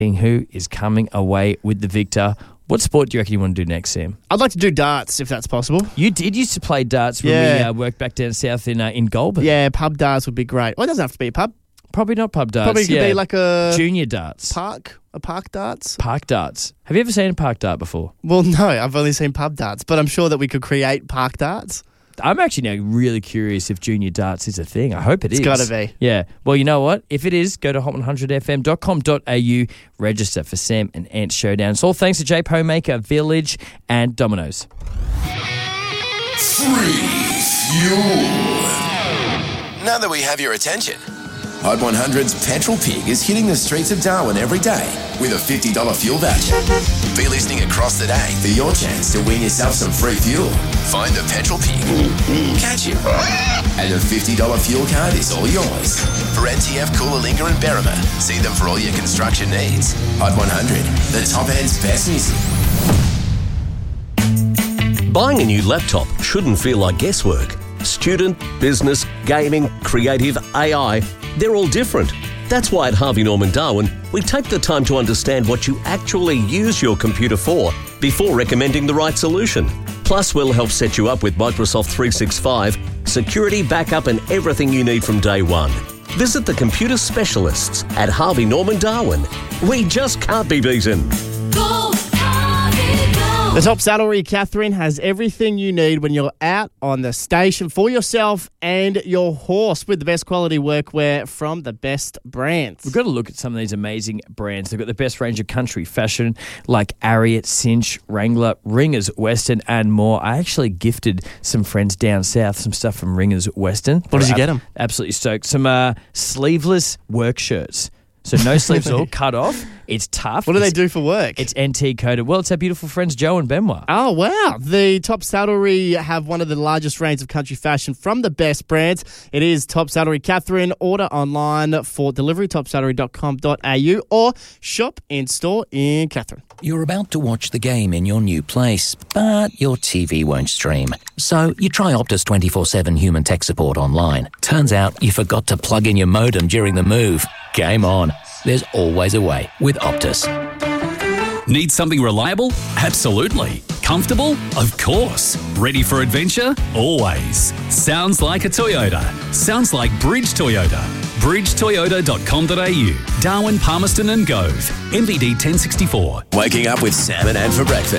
who is coming away with the victor. What sport do you reckon you want to do next, Sam? I'd like to do darts, if that's possible. You did used to play darts when we worked back down south in Goulburn. Yeah, pub darts would be great. Well, it doesn't have to be a pub. Probably not pub darts. Probably could be like a junior darts. A park darts. Park darts. Have you ever seen a park dart before? Well, no, I've only seen pub darts, but I'm sure that we could create park darts. I'm actually now really curious if junior darts is a thing. I hope it is. It's got to be. Yeah. Well, you know what? If it is, go to hot100fm.com.au, register for Sam and Ant Showdown. It's all thanks to Jape Homemaker, Village and Domino's. Free fuel. Now that we have your attention, Hot 100's Petrol Pig is hitting the streets of Darwin every day with a $50 fuel voucher. Be listening across the day for your chance to win yourself some free fuel. Find the Petrol Pig, catch him, and a $50 fuel card is all yours. For NTF, Coolalingga and Berrima, see them for all your construction needs. Hot 100, the top end's best music. Buying a new laptop shouldn't feel like guesswork. Student, business, gaming, creative, AI, they're all different. That's why at Harvey Norman Darwin, we take the time to understand what you actually use your computer for before recommending the right solution. Plus, we'll help set you up with Microsoft 365, security, backup and everything you need from day one. Visit the computer specialists at Harvey Norman Darwin. We just can't be beaten. Go, Harvey, go. The Top Saddlery, Catherine, has everything you need when you're out on the station for yourself and your horse with the best quality workwear from the best brands. We've got to look at some of these amazing brands. They've got the best range of country fashion like Ariat, Cinch, Wrangler, Ringers, Western and more. I actually gifted some friends down south some stuff from Ringers, Western. What did you get them? Absolutely stoked. Some sleeveless work shirts. So no sleeves at all, cut off. It's tough. What do they do for work? It's NT coded. Well, it's our beautiful friends Joe and Benoit. Oh, wow. The Top Saddlery have one of the largest range of country fashion from the best brands. It is Top Saddlery, Catherine. Order online for delivery, topsaddlery.com.au or shop in store in Catherine. You're about to watch the game in your new place, but your TV won't stream. So you try Optus 24/7 human tech support online. Turns out you forgot to plug in your modem during the move. Game on. There's always a way with Optus. Need something reliable? Absolutely. Comfortable? Of course. Ready for adventure? Always. Sounds like a Toyota. Sounds like Bridge Toyota. bridgetoyota.com.au. Darwin, Palmerston and Gove. MVD 1064. Waking up with Sam and Ant for breakfast.